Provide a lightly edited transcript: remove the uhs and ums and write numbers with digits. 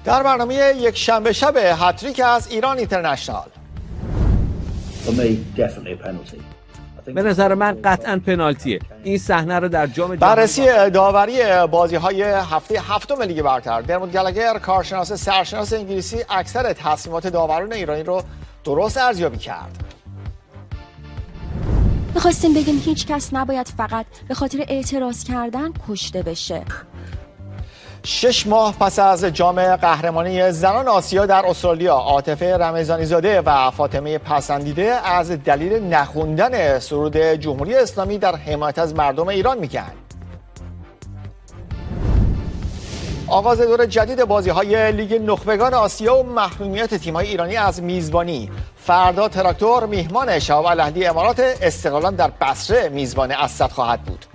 در برنامه یک شنبه شب هتریک از ایران اینترنشنال. به نظر من قطعاً پنالتیه. این صحنه رو در جام بررسی داوری بازی‌های هفته هفتم لیگ برتر. درموت گلگر، کارشناس سرشناس انگلیسی، اکثر تصمیمات داوران ایرانی رو درست ارزیابی کرد. می‌خواستیم بگیم هیچ کس نباید فقط به خاطر اعتراض کردن کشته بشه. 6 ماه پس از جام قهرمانی زنان آسیا در استرالیا، عاطفه رمضانی زاده و فاطمه پسندیده از دلیل نخوندن سرود جمهوری اسلامی در حمایت از مردم ایران میگن. آغاز دور جدید بازی‌های لیگ نخبگان آسیا و محرومیت تیم‌های ایرانی از میزبانی. فردا تراکتور میهمان شهاب الاهلی امارات، استقلال در بصره میزبان اسد خواهد بود.